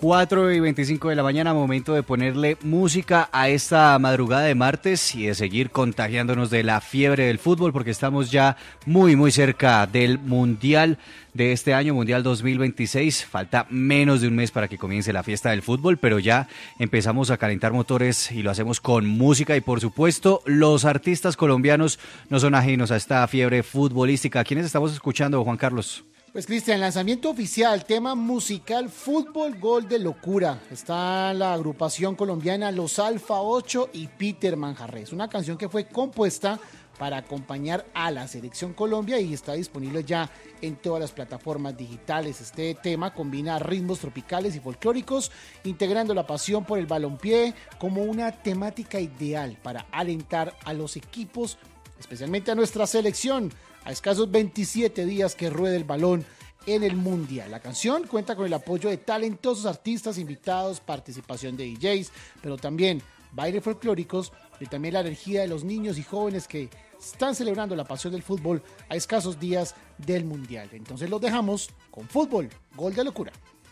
4:25 de la mañana, momento de ponerle música a esta madrugada de martes y de seguir contagiándonos de la fiebre del fútbol, porque estamos ya muy cerca del Mundial de este año, Mundial 2026. Falta menos de un mes para que comience la fiesta del fútbol, pero ya empezamos a calentar motores y lo hacemos con música y, por supuesto, los artistas colombianos no son ajenos a esta fiebre futbolística. ¿Quiénes estamos escuchando, Juan Carlos? Pues Cristian, lanzamiento oficial, tema musical, Fútbol Gol de Locura. Está la agrupación colombiana Los Alfa 8 y Peter Manjarres. Una canción que fue compuesta para acompañar a la Selección Colombia y está disponible ya en todas las plataformas digitales. Este tema combina ritmos tropicales y folclóricos, integrando la pasión por el balompié como una temática ideal para alentar a los equipos, especialmente a nuestra selección, a escasos 27 días que ruede el balón en el Mundial. La canción cuenta con el apoyo de talentosos artistas invitados, participación de DJs, pero también bailes folclóricos y también la energía de los niños y jóvenes que están celebrando la pasión del fútbol a escasos días del Mundial. Entonces los dejamos con Fútbol, Gol de Locura.